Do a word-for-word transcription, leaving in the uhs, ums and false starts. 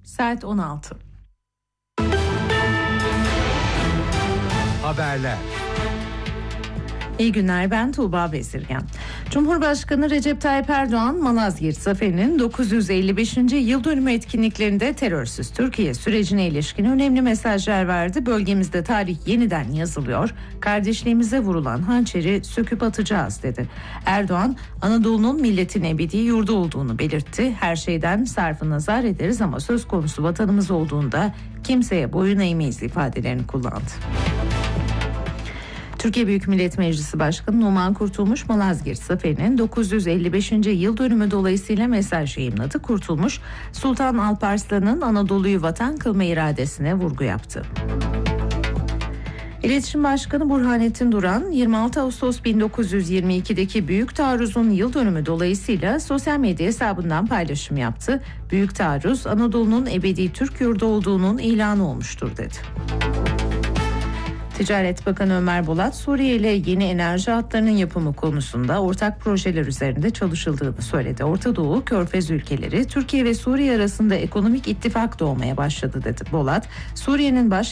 Saat on altı. Haberler. İyi günler, ben Tuğba Bezirgen. Cumhurbaşkanı Recep Tayyip Erdoğan, Malazgirt Zaferi'nin dokuz yüz elli beşinci yıl dönümü etkinliklerinde terörsüz Türkiye sürecine ilişkin önemli mesajlar verdi. Bölgemizde tarih yeniden yazılıyor, kardeşliğimize vurulan hançeri söküp atacağız dedi. Erdoğan, Anadolu'nun milletin ebedi yurdu olduğunu belirtti. Her şeyden sarfı nazar ederiz ama söz konusu vatanımız olduğunda kimseye boyun eğmeyiz ifadelerini kullandı. Türkiye Büyük Millet Meclisi Başkanı Numan Kurtulmuş, Malazgirt Zaferi'nin dokuz yüz elli beşinci yıl dönümü dolayısıyla mesaj yayımladı. Kurtulmuş, Sultan Alparslan'ın Anadolu'yu vatan kılma iradesine vurgu yaptı. İletişim Başkanı Burhanettin Duran, yirmi altı Ağustos bin dokuz yüz yirmi ikideki Büyük Taarruz'un yıl dönümü dolayısıyla sosyal medya hesabından paylaşım yaptı. Büyük Taarruz, Anadolu'nun ebedi Türk yurdu olduğunun ilanı olmuştur dedi. Ticaret Bakanı Ömer Bolat, Suriye ile yeni enerji hatlarının yapımı konusunda ortak projeler üzerinde çalışıldığını söyledi. Orta Doğu, Körfez ülkeleri, Türkiye ve Suriye arasında ekonomik ittifak doğmaya başladı dedi. Bolat, Suriye'nin baş